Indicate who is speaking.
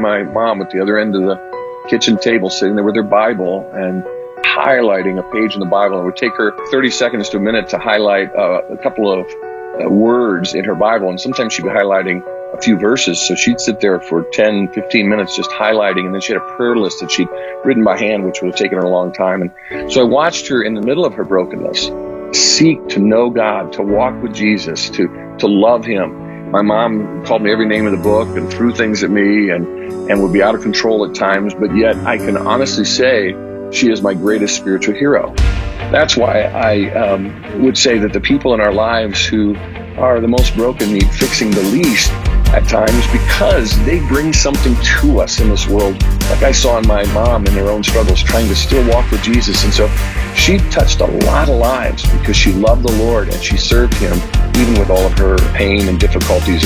Speaker 1: my mom at the other end of the kitchen table, sitting there with her Bible and highlighting a page in the Bible. It would take her 30 seconds to a minute to highlight a couple of words in her Bible. And sometimes she'd be highlighting a few verses. So she'd sit there for 10, 15 minutes just highlighting. And then she had a prayer list that she'd written by hand, which would have taken her a long time. And so I watched her in the middle of her brokenness seek to know God, to walk with Jesus, to love Him. My mom called me every name in the book and threw things at me and would be out of control at times. But yet I can honestly say she is my greatest spiritual hero. That's why I would say that the people in our lives who are the most broken need fixing the least at times, because they bring something to us in this world. Like I saw in my mom in her own struggles, trying to still walk with Jesus. And so she touched a lot of lives because she loved the Lord and she served Him even with all of her pain and difficulties.